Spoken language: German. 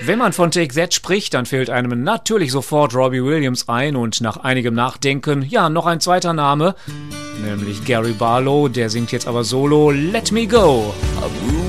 Wenn man von Take That spricht, dann fällt einem natürlich sofort Robbie Williams ein und nach einigem Nachdenken, ja, noch ein zweiter Name, nämlich Gary Barlow, der singt jetzt aber solo Let Me Go.